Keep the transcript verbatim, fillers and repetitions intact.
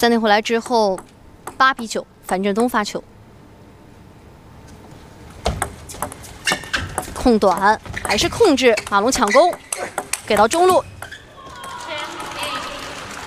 暂停回来之后，八比九，樊振东发球，控短还是控制，马龙抢攻，给到中路，